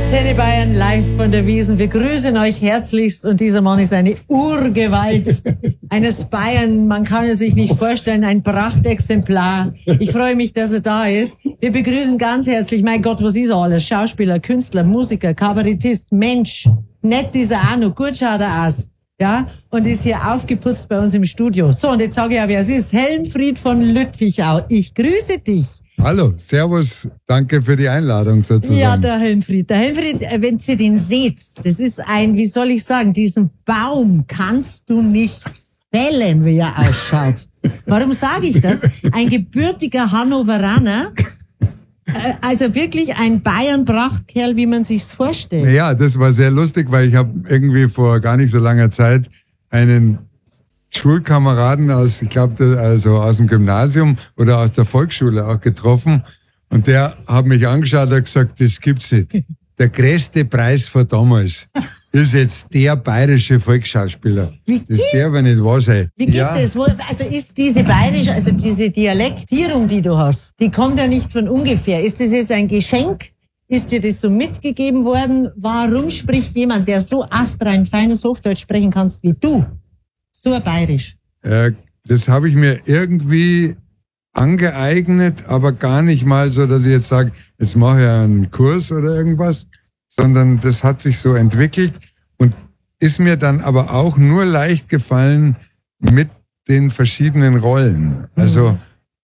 Antenne Bayern live von der Wiesn. Wir grüßen euch herzlichst und dieser Mann ist eine Urgewalt eines Bayern. Man kann es sich nicht vorstellen, ein Prachtexemplar. Ich freue mich, dass er da ist. Wir begrüßen ganz herzlich, mein Gott, was ist er alles? Schauspieler, Künstler, Musiker, Kabarettist, Mensch. Nett ist er auch noch, gut schaut er aus. Ja, und ist hier aufgeputzt bei uns im Studio. So, und jetzt sage ich auch, wer es ist. Helmfried von Lüttichau. Ich grüße dich. Hallo, servus, danke für die Einladung sozusagen. Ja, der Helmfried, wenn ihr den seht, das ist ein, wie soll ich sagen, diesen Baum kannst du nicht fällen, wie er ausschaut. Warum sage ich das? Ein gebürtiger Hannoveraner, also wirklich ein Bayern-Prachtkerl, wie man sich's vorstellt. Ja, das war sehr lustig, weil ich habe irgendwie vor gar nicht so langer Zeit einen Schulkameraden aus, ich glaube, also aus dem Gymnasium oder aus der Volksschule auch getroffen. Und der hat mich angeschaut und hat gesagt, das gibt's nicht. Der größte Preis von damals ist jetzt der bayerische Volksschauspieler. Das darf ja nicht wahr sein. Wie geht das? Also ist diese bayerische, also diese Dialektierung, die du hast, die kommt ja nicht von ungefähr. Ist das jetzt ein Geschenk? Ist dir das so mitgegeben worden? Warum spricht jemand, der so astrein feines Hochdeutsch sprechen kannst wie du, so ein bayerisch? Das habe ich mir irgendwie angeeignet, aber gar nicht mal so, dass ich jetzt sage, jetzt mache ich einen Kurs oder irgendwas, sondern das hat sich so entwickelt und ist mir dann aber auch nur leicht gefallen mit den verschiedenen Rollen. Also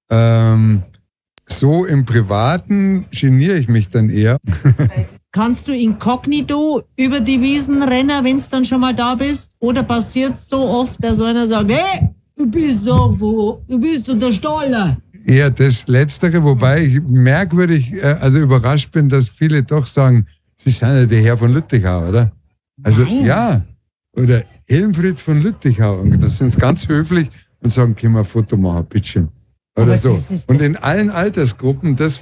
so im Privaten geniere ich mich dann eher. Kannst du inkognito über die Wiesn rennen, wenn du dann schon mal da bist? Oder passiert so oft, dass einer sagt, hey, du bist doch der Stoller? Eher das Letztere, wobei ich merkwürdig, also überrascht bin, dass viele doch sagen, Sie sind ja der Herr von Lüttichau, oder? Also Nein. Ja, oder Helmfried von Lüttichau. Und das sind ganz höflich und sagen, können wir ein Foto machen, bitteschön. Oder Aber so. das ist Und in allen Altersgruppen, das